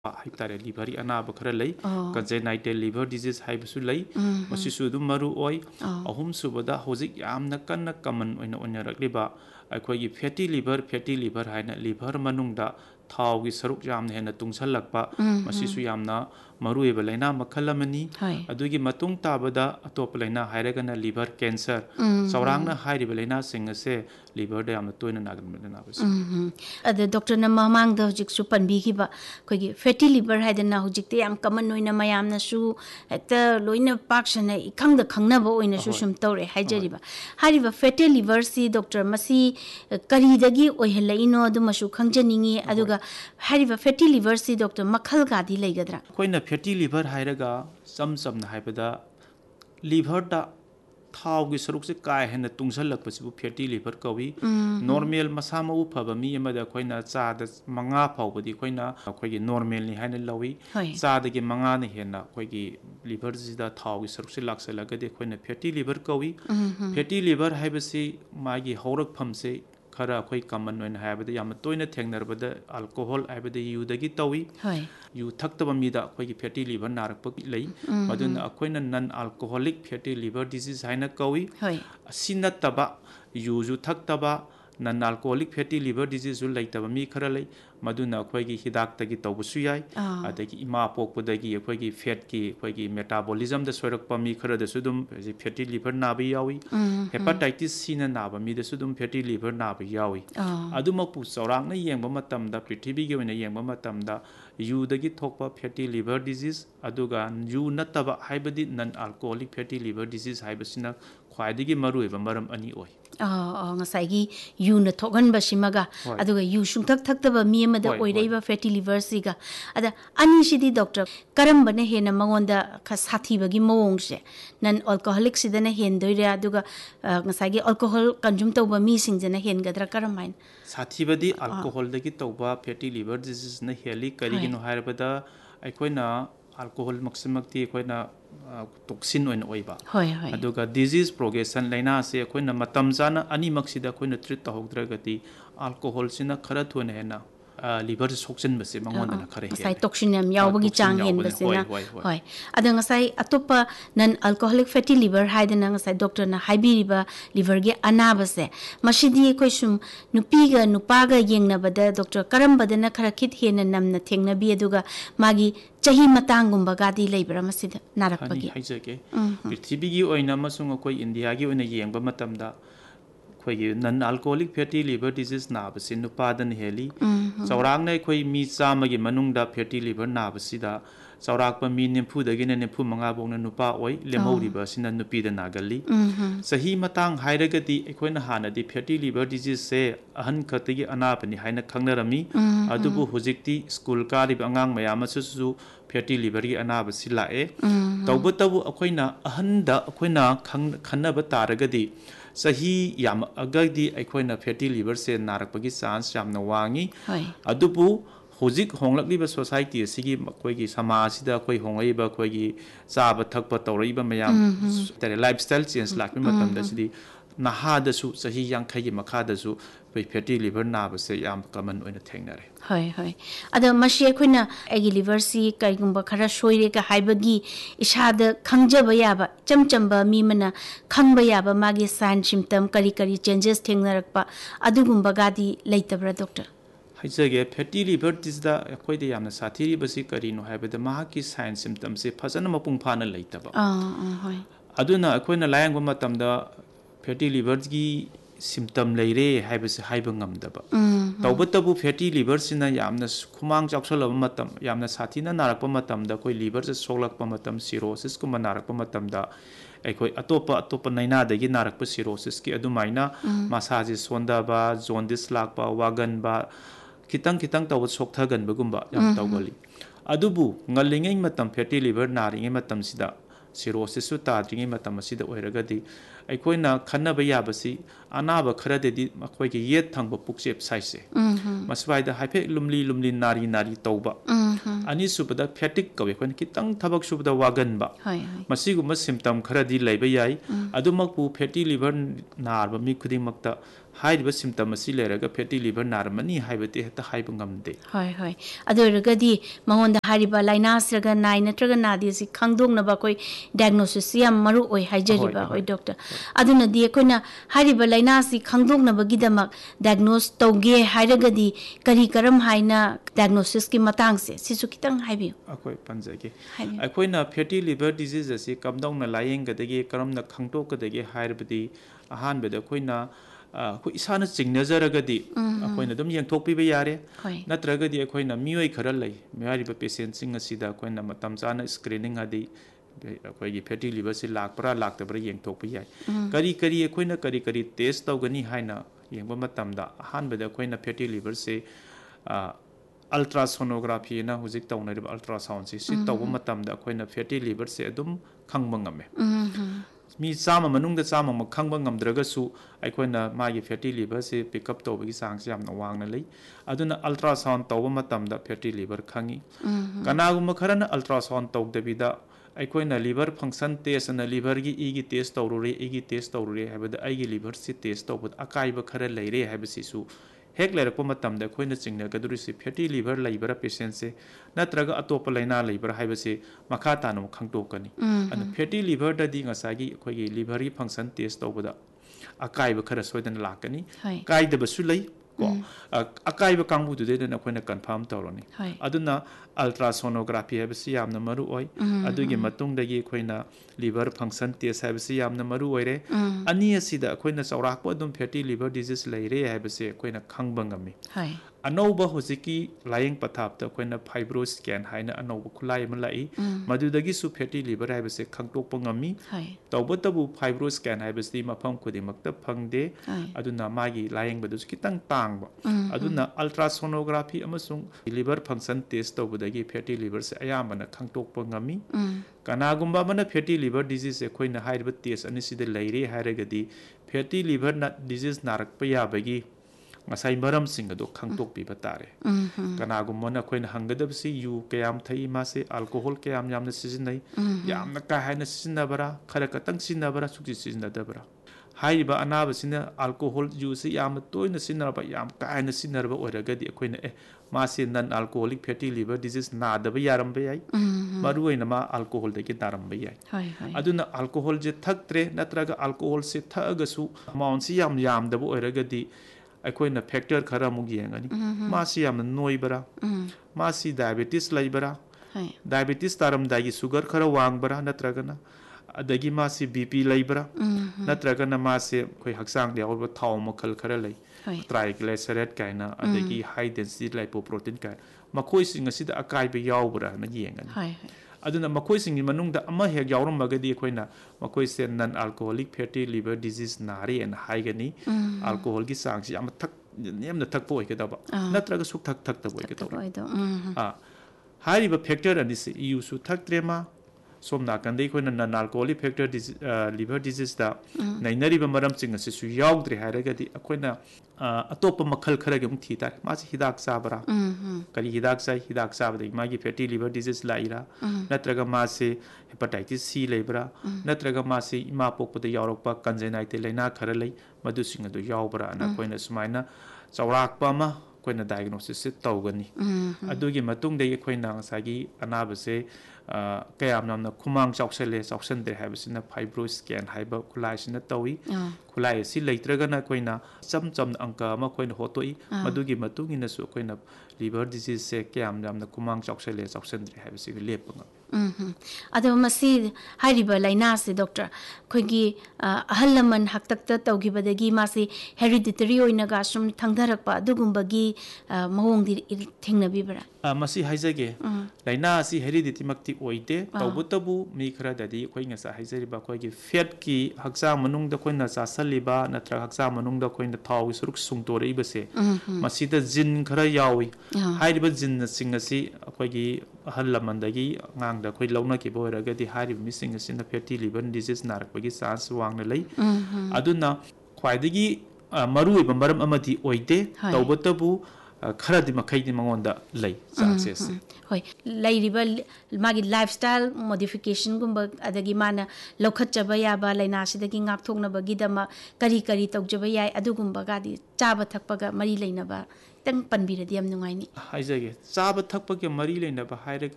हाइतारे liver अनाब खरा लई congenital liver disease हाइबसु लई मसिसु दु मरु ओय अहुम सुबदा होजिक यामना कन्ना कमन ओइना ओइनारक्लिबा अखोगी फैटी लिवर हाइना लिवर मनुंगदा थावगी सरुक यामना हेना तुंगसलक्पा मसिसु यामना मरुएबा लैना मखल अमनी अदुगी मतुंग ताबदा अतोप लैना हाइरगना लिवर कैंसर सौरांगना हाइरिबा लैना सिंगसे लिवर दे यामना तोइना नागनबना नाबस अदे डॉक्टर न ममांग द हुजिक सु पनबीखिबा खोगी फैटी लिवर हाइदना हुजिकते याम कमन ओइना मयामना सु हेक्ता लोइना पाक्सना इखंग द खंगनबा ओइना सु सुम तौरे हाइजरिबा हारिबा फैटी लिवर सी डॉक्टर मसी करीदगी ओइहलइनो अदुमसु खंगजनिंगी अदुगा हारिबा फैटी लिवर सी डॉक्टर मखल गादी लेगदरा कोइना फैटी लिवर हाइरगा सम समना हाइबदा लिवर दा थाव की सरुक से काय है तुंगसलक्पसिबु फैटी लिवर कवी नॉर्मल मसा मऊ फबा मी अमदा खोइना चाद मंगा फावबदी खोइना खोइगी नॉर्मल नि हाइना लवी चाद की मंगा ने हेना खोइगी लिवर जिदा थाव की सरुक से लाक्सलगदे खोइना फैटी लिवर कवी फैटी लिवर हाइबसी मागी हौरक फमसे खरा अखोई कमन ओइन हाइबदा याम तोइना थेंगनरबदा अल्कोहल हाइबदा युदगी तवी यू थक्तबा मीदा अखोई फैटी लिवर नारकपकी लई मदुना अखोइना none alcoholic fatty liver disease हाइना कवी सिनतबा यूजु थक्तबा none alcoholic fatty liver disease लैतबा मी खरा लई मदुना अखोई हिदाक्तगी तौबसु याय अदगी इमा पोकपदगी अखोई फैट की अखोई मेटाबॉलिज्म द सोरकपा मी खरा दसु दुम फैटी लिवर नाबी यावी हेपाटाइटिस सी ना नाबा मी दसु दुम फैटी लिवर नाबी यावी अदुमकपु चौरांगना येंबा मतमदा पृथ्वीगी ओइना येंबा मतमदा यूदगी थोकपा fatty liver disease अदुगा you नतबा हाइबदी none alcoholic fatty liver disease हाइबसिना ख्वाइदगी मरुएबा मरम अनि ओय ngसाइगी यू न थोगन बसिमगा अदुगा यू सुंथक थक्तबा मी अमदा ओइरैबा फैटी लिवर सिगा अदा अनि सिदी डॉक्टर करम बने हेना मंगोंदा ख साथीबगी मवोंगसे नन अल्कोहलिक सिदना हेनदोइरे अदुगा ngसाइगी अल्कोहल कंज्यूम तौबा मी सिंजना हेनगदरा करमाइन साथीबदी अल्कोहल दगी तौबा फैटी लिवर डिजीज न हेली करिगिनो हारबदा अखोइना अल्कोहल मक्सिमक्ति अखोइना टॉक्सिन ओइन ओइबा अदुगा डिजीज प्रोग्रेशन लाइना से अखोइना मतम जाना अनि मक्सिदा अखोइना ट्रीट तहोद्रगति अल्कोहल सिना खरा थोने हेना लिवर सोक्सन बसे मंगोंदना खरे हे साइ टॉक्सिन याम यावबगी चांग हेन बसेना होय अदा ngसाइ अतोपा none alcoholic fatty liver हाइदना ngसाइ doctor ना हाइबिरिबा लिवर गे अनाबसे मसिदी कोइ सुम नुपीगा नुपागा येंगनबदा डॉक्टर करमबदना खरा खित हेन नमना थेंगनबी अदुगा मागी चाही मतांगुंबा गादी लेबरा मसिदा नारकपगी हाइजके पृथ्वीगी ओइना मसुंग कोइ इंडियागी ओइना येंगबा मतमदा खोई none alcoholic fatty liver disease नाबसी नुपादन heli चौरांगना खोई मी चामगी मनुंगदा फैटी लिवर नाबसीदा चौराकपा मी निम्फुदगिना निम्फु मंगाबोंना नुपा ओइ लेमौरिबा सिना नुपीदा नागली सही मतांग हाइरगदी अखोइना हानदी फैटी लिवर डिजीज से अहन खतगी अनापनि हाइना खंगनरमी अदुबु हुजिक्ति स्कूल कारिबा अंगांग मयामसुसु फैटी लिवर की अनाबसी लाए तौबतबु अखोइना अहनदा अखोइना खन्नबा तारगदी सही याम अगदी अखोइना फैटी लिवर से नारकपगी चांस यामना वांगी अदुबु होजिक होंगलक्लिबा सोसाइटी सिगी कोइगी समाजसिदा कोइ होंगइबा कोइगी चाबा थकपा तौरइबा मयाम तरे लाइफस्टाइल चेंज लाक्पि मतमदसिदी नहादसु सही यांखैगी मखादसु फैटी लिवर नाबसे याम कमन ओइना थेंगनरे होय होय अदा मसी अखोइना एगी लिवर सी कइगुंबा खरा सोइरे का हाइबगी इसाद खंगजबा याबा चमचंबा मीमना खंगबा याबा मागे साइन सिम्पटम करी करी चेंजेस थेंगनरकपा अदुगुंबा गादी लेतबरा doctor हाइजगे fatty liver डिजीजदा अखोइदे यामना साथीरिबसी करिनो हाइबदा माकी sign symptom से फजन मपुंग फाना लेतबा होय अदुना अखोइना लायंगबा मतमदा फैटी लिवर की सिम्पटम लेरे हाइबसे हाइबा ngamdaba तौबतबु फैटी लिवर सिना यामना खुमांग चाउसलबा मतम यामना साथीना नारकपा मतमदा कोइ लिवर से सोलकपा मतम सिरोसिस कुमा नारकपा मतमदा अखोइ अतोपा नैनादगी नारकपा सिरोसिस की अदुमाइना मसाजे सोंदाबा जोंडिस लाकपा वागनबा खितंग खितंग तौब सोक्थगनबगुंबा याम तौगली अदुबु ngalingei matam फैटी लिवर नारिङै मतमसिदा सिरोसिसु ताद्रिङै मतम असिदा ओइरगदि अखोइना खन्नबा याबसी अनाबा खरददि अखोइगे येत थंब पुक्सेप साइसे मसवाइदा हाइफे लुमली नारी नारी तौबा अनि सुबदा फैटिक कवे कोन कितंग थबक सुबदा वागनबा मसिगुम सिम्पटम खरदि लैबा याई अदुमकपु फैटी लिवर नारबा मी खुदिमकता हाइरिबा सिम्टम असि लेरगा फैटी लिवर नारमनी हाइबते हेता हाइबा ngamde hoi hoi adoragadi mangonda hariba laina sraga nai natraga nadi si khangdongnaba koi diagnosis yam maru oi haijariba hoi doctor aduna di koina hariba laina si khangdongnaba gidamak diagnose tauge hairagadi kari karam haina diagnosis ki matang se sisu kitang haibi akoi panjage akoina fatty liver disease asi kamdongna layeng gadagi karamna khangtok gadagi hairabadi ahan beda koina ko isana chingnazaragadi akoina dum yengthokpi yare natragadi akoina mioi khara lai mari ba patient sing asida akoina matam chana screening adi akoigi fatty liver si lakpra laktabra yengthokpi yai kari kari akoina kari kari test tawgani haina yengba matamda ahan beda akoina fatty liver se ultrasonography na huzik tawnariba ultrasound si tawba matamda akoina fatty liver se adum khangba ngame mi chama manungda chama ma khangba ngamdraga su aikoina magi fatty liver se pick up tawbagi sang se yamna wangna lei aduna ultrasound tawba matamda fatty liver khangi kanaguma kharana ultrasound tawdabida aikoina liver function test na liver gi igi test tawrure igi test tawrure habada aigi liver si test tawbud akaiba khara leire habasi su hek lerakpa matamda akoina chingnagaduri si fatty liver laibara patient se natraga atopa laina laibara haibase makha tanu khangtokani ana fatty liver da di ngasagi akoigi liver gi function test tawbada akaiba khara soidan lakani kaidaba su lai ko akaiba kangbu du de na akoina confirm tawroni aduna ultrasonography habase yamna maru oi adugi matungdagi akoina liver function test habase yamna maru oire ani asida akoina chawrakpa adum fatty liver disease leire habase akoina khangba ngami anauba hojiki layeng pathapta akoina fibro scan haina anauba khulai ma lai madudagi su fatty liver habase khangtokpa ngami tawbatabu fibro scan habase mafam khudimakta phangde aduna magi layeng badu kitang tangba aduna ultrasonography amasung liver function test tawbadagi fatty liver se ayamana khangtokpa ngami kanagumba mana fatty liver disease akoina hairiba test anisida leire hairagadi fatty liver disease narakpa yabagi ngasai maram singa do khangtok pi batare kanagumma na khoina hangadabsi yu kayam thai ma se alcohol kayam yamna sizinai yamna ka haina sizinabara khara katang sizinabara sukji sizinadabara haiba anaba sina alcohol use yam toina sinaraba yam ka haina sinaraba oragadi khoina ma se non alcoholic fatty liver disease na daba yaram ba yai maruina ma alcohol de ki daram ba yai aduna alcohol je thaktre natraga alcohol se thaga su amount si yam daba oragadi akoina factor khara mugi yangani masi yamna noibara masi diabetes laibara diabetes taram dagi sugar khara wangbara natragana adagi masi bp laibara natragana masi koi haksang de awba thaw makhal khara lai triglyceride kaina adagi high density lipoprotein kai makoi singa sida akai be yawbara na yengani aduna makoi singi manungda ama hek yawram magadi khoina makoi se non alcoholic fatty liver disease nari and haigani alcohol gi sang si ama thak nemna thak poi ke daba natraga suk thak thak ta poi ke to hariba factor ani se yu su thak trema somna kandei khoina non alcoholic factor liver disease da nainariba maram ching se su yawdre haragadi akoina atopa makhal khara gem thi tar ma si hidak sabara kali hidak sabada magi fatty liver disease laira natraga ma se hepatitis c lebra natraga ma se ima pokpada yawrokpa congenital laina khara lai madu singa do yawbra ana koina sumaina chawrakpa ma koina diagnosis se tawgani adugi matung de koina ngasagi anaba se kayam namna khumang chauksande habasina fibro scan haiba khulai sina tawi khulai si leitraga na koina cham angka ma koina hotoi madugi matungina su koina liver disease se kayam namna khumang chauksande habasi lepanga ado masi hariba laina se doctor khogi ahalaman haktakta tawgibadagi masi hereditary oina ga sum thangdarakpa adugumbagi mahongdi thengnabibara masi haijage laina si heredity makti oide tawbutabu mi khara dadi khoi ngasa haijariba khoi gi fat ki haksa manungda khoina chasaliba natra haksa manungda khoina thaw suruk sungtore ibase masi da jin khara yawi hairiba jin na singasi khoi gi ahalamandagi ngangda khoi launa ki boiragadi hariba mi singasi na fatty liver disease narakpagi chance wangna lei aduna khwaidagi maru iba maram amadi oide tawbutabu ꯈꯔꯗꯤ ꯃꯈꯩꯗꯤ ꯃꯉꯣꯟꯗ ꯂꯩ ꯆꯥꯟꯁꯦꯁꯁꯦ ꯍꯣꯏ ꯂꯩꯔꯤꯕ ꯃꯥꯒꯤ lifestyle ꯃꯣꯗꯤꯐꯤꯀꯦꯁꯟꯒꯨꯝꯕ ꯑꯗꯒꯤ ꯃꯥꯅ ꯂꯧꯈꯠꯆꯕ ꯌꯥꯕ ꯂꯥꯏꯅꯥꯁꯤꯗꯒꯤ ꯉꯥꯛꯊꯣꯛꯅꯕꯒꯤꯗꯃꯛ ꯀꯔꯤ ꯀꯔꯤ ꯇꯧꯖꯕ ꯌꯥꯏ ꯑꯗꯨꯒꯨꯝꯕꯒꯗꯤ ꯆꯥꯕ ꯊꯛꯄꯒ ꯃꯔꯤ ꯂꯩꯅꯕ ꯈꯤꯇꯪ ꯄꯟꯕꯤꯔꯗꯤ ꯌꯥꯝ ꯅꯨꯡꯉꯥꯏꯅꯤ ꯍꯥꯏꯖꯒꯦ ꯆꯥꯕ ꯊꯛꯄꯒ ꯃꯔꯤ ꯂꯩꯅꯕ ꯍꯥꯏꯔꯒ